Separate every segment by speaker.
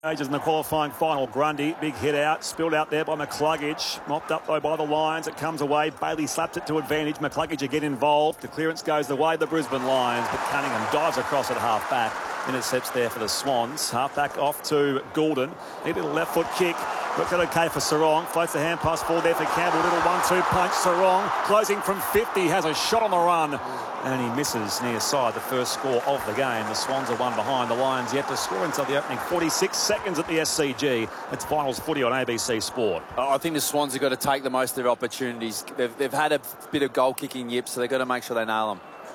Speaker 1: Stages in the qualifying final. Grundy, big hit out, spilled out there by McCluggage. Mopped up though by the Lions. It comes away. Bailey slapped it to advantage. McCluggage again involved. The clearance goes the way of the Brisbane Lions, but Cunningham dives across at half back. Intercepts there for the Swans. Half back off to Goulden. Needed a left foot kick. Worked out okay for Sarong. Floats the hand pass forward there for Campbell. Little 1-2 punch. Sarong closing from 50. Has a shot on the run. And he misses near side, the first score of the game. The Swans are one behind. The Lions yet to score until the opening 46 seconds at the SCG. It's finals footy on ABC Sport.
Speaker 2: I think the Swans have got to take the most of their opportunities. They've had a bit of goal kicking yips, so they've got to make sure they nail them.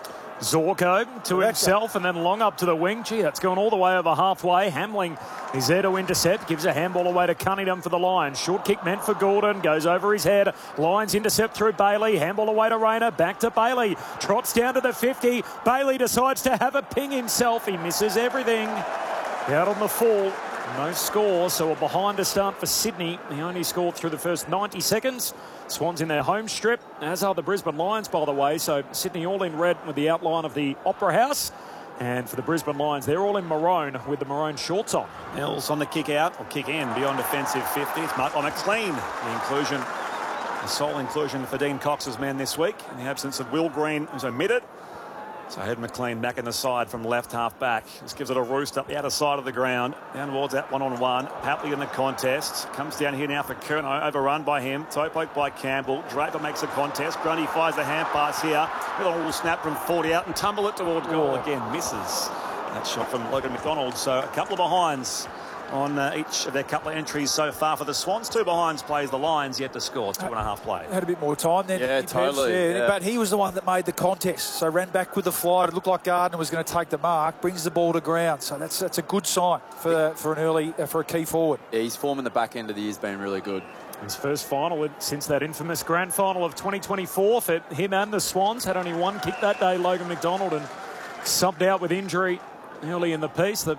Speaker 3: Zorko to himself and then long up to the wing. Gee, that's gone all the way over halfway. Hamling is there to intercept. Gives a handball away to Cunningham for the Lions. Short kick meant for Goulden. Goes over his head. Lions intercept through Bailey. Handball away to Rayner. Back to Bailey. Trots down to the 50. Bailey decides to have a ping himself. He misses everything. Out on the full. No score, so a behind to start for Sydney. He only scored through the first 90 seconds. Swans in their home strip, as are the Brisbane Lions, by the way. So Sydney all in red with the outline of the Opera House. And for the Brisbane Lions, they're all in maroon with the maroon shorts on.
Speaker 1: Mills on the kick out, or kick in, beyond defensive 50. It's Mark McLean. The inclusion, the sole inclusion for Dean Cox's man this week. In the absence of Will Green, who's omitted. So Ed McLean back in the side from left half back. This gives it a roost up the outer side of the ground. Down towards that one-on-one. Papley in the contest. Comes down here now for Curnow. Overrun by him. Toe poke by Campbell. Draper makes a contest. Grundy fires the hand pass here. With a little snap from 40 out and tumble it toward goal again. Misses that shot from Logan McDonald. So a couple of behinds on each of their couple of entries so far for the Swans. Two behinds plays the Lions yet to score. It's 2.5 play.
Speaker 4: Had a bit more time then.
Speaker 2: Yeah, totally.
Speaker 4: Yeah. But he was the one that made the contest. So ran back with the flight. It looked like Gardner was going to take the mark. Brings the ball to ground. So that's a good sign for an early for a key forward.
Speaker 2: Yeah, his form in the back end of the year has been really good.
Speaker 3: His first final since that infamous grand final of 2024 for him and the Swans. Had only one kick that day, Logan McDonald, and subbed out with injury early in the piece. The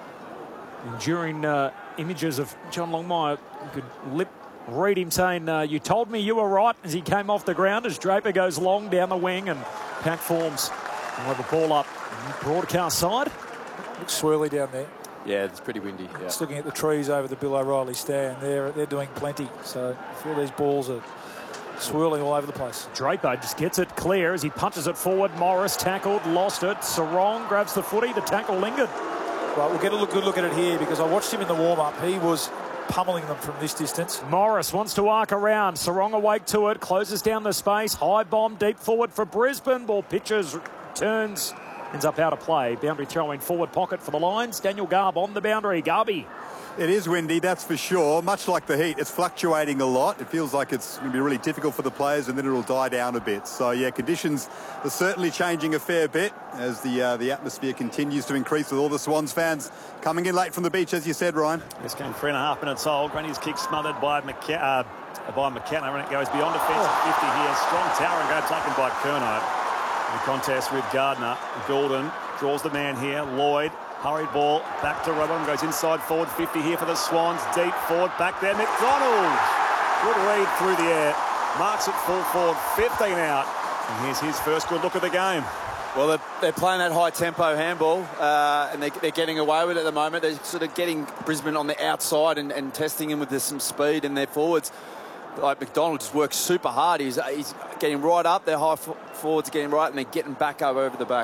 Speaker 3: enduring images of John Longmire. You could lip read him saying, you told me you were right, as he came off the ground as Draper goes long down the wing and pack forms. We'll have the ball up broadcast side.
Speaker 4: Looks swirly down there.
Speaker 2: Yeah, it's pretty windy. Yeah.
Speaker 4: Just looking at the trees over the Bill O'Reilly stand, they're doing plenty. So I feel these balls are swirling all over the place.
Speaker 3: Draper just gets it clear as he punches it forward. Morris tackled, lost it. Sarong grabs the footy. The tackle lingered.
Speaker 4: Right, we'll get a good look at it here because I watched him in the warm-up. He was pummeling them from this distance.
Speaker 3: Morris wants to arc around. Sarong awake to it. Closes down the space. High bomb deep forward for Brisbane. Ball pitches, turns, ends up out of play. Boundary throw in forward pocket for the Lions. Daniel Garb on the boundary. Garby.
Speaker 5: It is windy, that's for sure. Much like the heat, it's fluctuating a lot. It feels like it's going to be really difficult for the players and then it'll die down a bit. So, yeah, conditions are certainly changing a fair bit as the atmosphere continues to increase with all the Swans fans coming in late from the beach, as you said, Ryan.
Speaker 1: This game 3.5 minutes old. Grundy's kick smothered by McKenna, and it goes beyond defensive 50 here. Strong tower and grab taken by Curnow. The contest with Gardner. Goulden draws the man here. Lloyd. Hurried ball, back to Robin, goes inside forward, 50 here for the Swans, deep forward, back there, McDonald. Good read through the air, marks it full forward, 15 out. And here's his first good look at the game.
Speaker 2: Well, they're playing that high-tempo handball, and they're getting away with it at the moment. They're sort of getting Brisbane on the outside and testing him with some speed in their forwards. Like McDonald just works super hard. He's getting right up, their high forwards are getting right, and they're getting back over the back.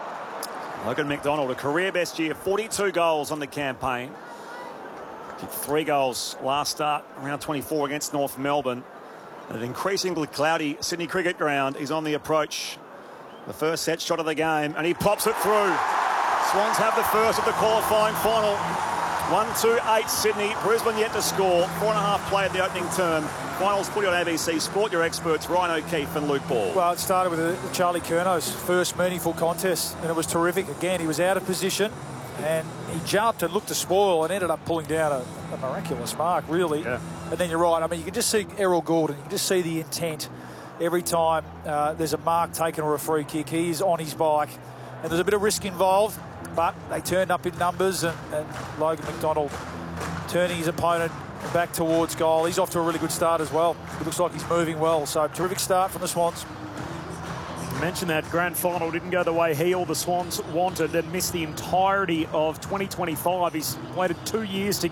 Speaker 1: Logan McDonald, a career best year, 42 goals on the campaign. Kicked 3 goals last start, around 24 against North Melbourne. At an increasingly cloudy Sydney Cricket Ground, he's on the approach. The first set shot of the game, and he pops it through. Swans have the first of the qualifying final. 1-2-8 Sydney, Brisbane yet to score. 4.5 play at the opening term. Finals footy on ABC Sport. Your experts, Ryan O'Keefe and Luke Ball.
Speaker 4: Well, it started with Charlie Curnow's first meaningful contest, and it was terrific. Again, he was out of position, and he jumped and looked to spoil and ended up pulling down a miraculous mark, really. Yeah. And then you're right. I mean, you can just see Errol Goulden. You can just see the intent every time there's a mark taken or a free kick. He is on his bike, and there's a bit of risk involved, but they turned up in numbers, and Logan McDonald turning his opponent back towards goal. He's off to a really good start as well. It looks like he's moving well. So terrific start from the Swans.
Speaker 3: mentioned that grand final didn't go the way he or the Swans wanted and missed the entirety of 2025. He's waited 2 years to